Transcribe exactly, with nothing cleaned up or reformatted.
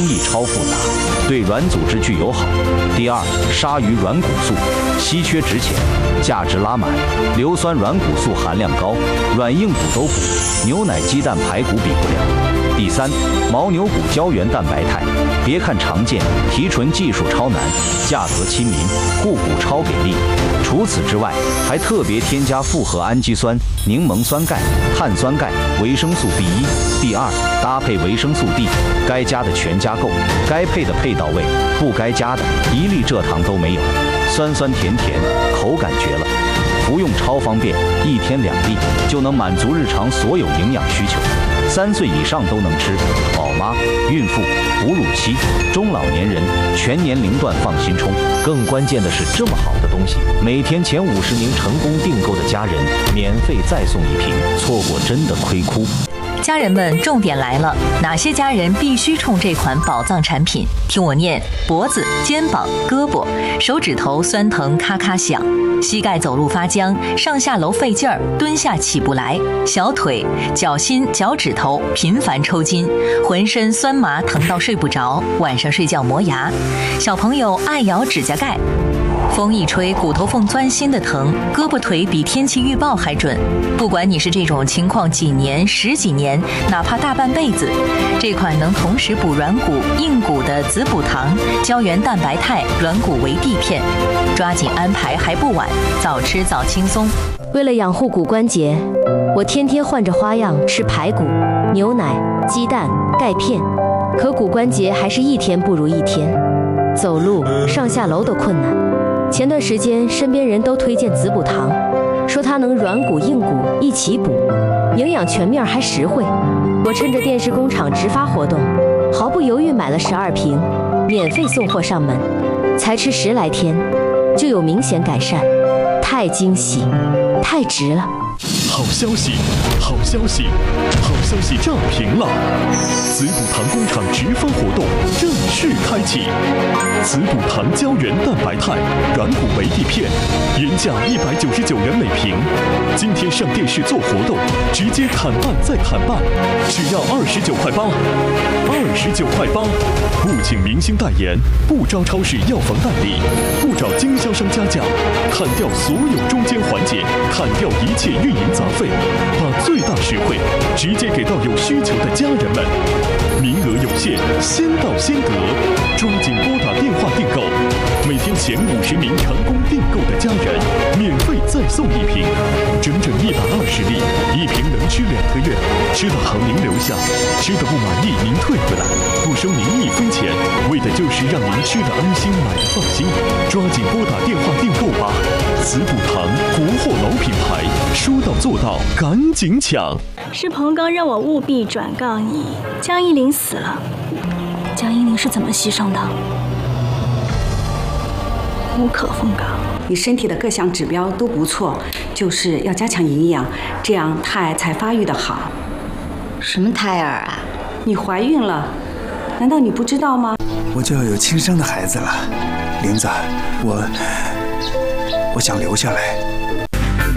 易超复杂，对软组织具友好。第二，鲨鱼软骨素稀缺值钱，价值拉满，硫酸软骨素含量高，软硬骨都补，牛奶、鸡蛋、排骨比不了。第三，牦牛骨胶原蛋白肽，别看常见，提纯技术超难，价格亲民，护骨超给力。除此之外，还特别添加复合氨基酸、柠檬酸钙、碳酸钙、维生素 B 一。第二，搭配维生素 D， 该加的全加够，该配的配到位，不该加的一粒蔗糖都没有，酸酸甜甜，口感绝了。服用超方便，一天两粒就能满足日常所有营养需求。三岁以上都能吃，宝妈、孕妇、哺乳期、中老年人全年龄段放心冲。更关键的是，这么好的东西，每天前五十名成功订购的家人免费再送一瓶，错过真的亏哭。 家人们，重点来了，哪些家人必须冲这款宝藏产品？听我念：脖子、肩膀、胳膊、手指头酸疼咔咔响，膝盖走路发僵，上下楼费劲儿，蹲下起不来，小腿、脚心、脚趾头频繁抽筋，浑身酸麻疼到睡不着，晚上睡觉磨牙，小朋友爱咬指甲盖。风一吹，骨头缝钻心的疼，胳膊腿比天气预报还准。不管你是这种情况几年、十几年，哪怕大半辈子，这款能同时补软骨、硬骨的子补糖、胶原蛋白肽、软骨维 D 片，抓紧安排还不晚，早吃早轻松。 为了养护骨关节，我天天换着花样吃排骨、牛奶、鸡蛋、钙片，可骨关节还是一天不如一天，走路、上下楼都困难。前段时间，身边人都推荐子补糖，说它能软骨硬骨一起补，营养全面还实惠。我趁着电视工厂直发活动，毫不犹豫买了十二瓶，免费送货上门。才吃十来天，就有明显改善，太惊喜，太值了！ 好消息，好消息，好消息涨停了！子补糖工厂直发活动正式开启。子补糖胶原蛋白肽软骨维 D 片，原价一百九十九元每瓶，今天上电视做活动，直接砍半再砍半，只要二十九块八，二十九块八。不请明星代言，不招超市药房代理，不找经销商加价，砍掉所有中间环节，砍掉一切运营杂费，把最大实惠直接给到有需求的家人们。名额有限，先到先得，抓紧拨打电话订购。每天前五十名成功订购的家人，免费再送一瓶，整整一百二十粒，一瓶能吃两个月。吃的好您留下，吃的不满意您退回来，不收您一分钱，为的就是让您吃的安心，买的放心。抓紧拨打电话订购吧！子补糖，国货老品牌，说到做到，赶紧抢！ 是彭刚让我务必转告你，江一林死了。江一林是怎么牺牲的？无可奉告。 你身体的各项指标都不错，就是要加强营养，这样胎儿才发育得好。 什么胎儿啊？ 你怀孕了，难道你不知道吗？ 我就要有亲生的孩子了，林子，我我想留下来。